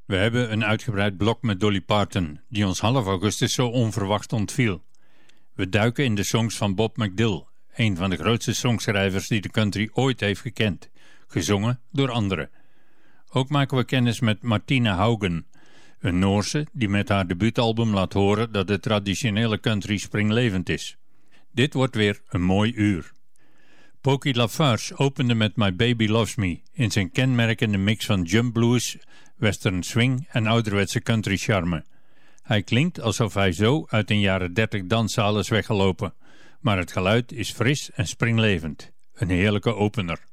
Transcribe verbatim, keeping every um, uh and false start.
We hebben een uitgebreid blok met Dolly Parton, die ons half augustus zo onverwacht ontviel. We duiken in de songs van Bob McDill, een van de grootste songschrijvers die de country ooit heeft gekend, gezongen door anderen. Ook maken we kennis met Martina Haugen, een Noorse die met haar debuutalbum laat horen dat de traditionele country springlevend is. Dit wordt weer een mooi uur. Pokey LaFarge opende met My Baby Loves Me in zijn kenmerkende mix van jump blues, western swing en ouderwetse country charme. Hij klinkt alsof hij zo uit een jaren dertig danszaal is weggelopen, maar het geluid is fris en springlevend. Een heerlijke opener.